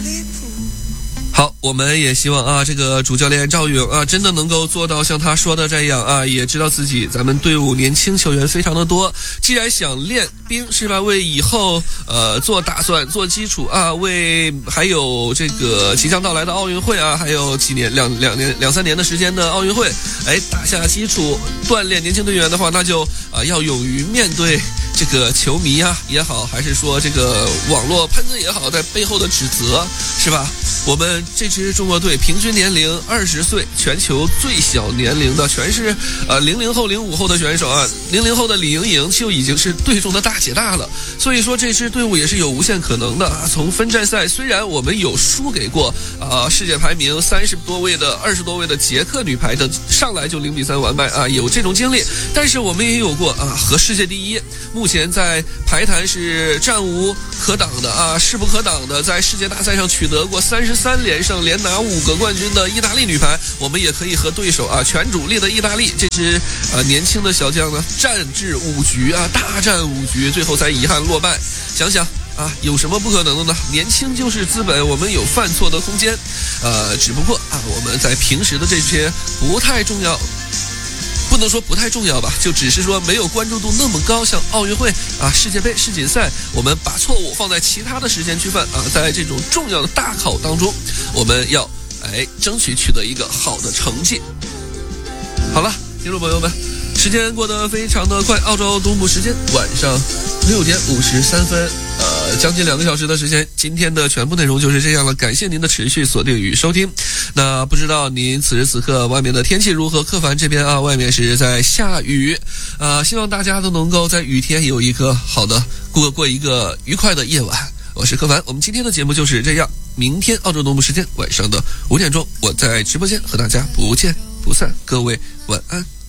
好，我们也希望啊，这个主教练赵勇啊，真的能够做到像他说的这样啊，也知道自己咱们队伍年轻球员非常的多，既然想练兵是吧，为以后做打算做基础啊，为还有这个即将到来的奥运会啊，还有几年两三年的时间的奥运会，打下基础，锻炼年轻队员的话，那就要勇于面对这个球迷啊也好，还是说这个网络喷子也好，在背后的指责是吧？我们这支中国队平均年龄20岁，全球最小年龄的全是00后、05后的选手啊，00后的李盈莹就已经是队中的大姐大了，所以说这支队伍也是有无限可能的啊。从分站赛，虽然我们有输给过世界排名20多位的捷克女排的，上来就0-3完败啊，有这种经历，但是我们也有过和世界第一，目前在排坛是战无可挡的啊，势不可挡的，在世界大赛上取得过33连胜，连拿5个冠军的意大利女排，我们也可以和对手全主力的意大利这支年轻的小将呢战至5局啊，大战5局，最后才遗憾落败。想想有什么不可能的呢？年轻就是资本，我们有犯错的空间，只不过我们在平时的这些不太重要。不能说不太重要吧，就只是说没有关注度那么高，像奥运会世界杯、世锦赛，我们把错误放在其他的时间去犯在这种重要的大考当中，我们要争取取得一个好的成绩。好了，听众朋友们，时间过得非常的快，澳洲东部时间晚上6点53分，将近2个小时的时间，今天的全部内容就是这样了，感谢您的持续锁定与收听。那不知道您此时此刻外面的天气如何？客凡这边外面是在下雨，希望大家都能够在雨天有一个好的过一个愉快的夜晚。我是客凡，我们今天的节目就是这样，明天澳洲东部时间晚上的5点钟，我在直播间和大家不见不散，各位晚安。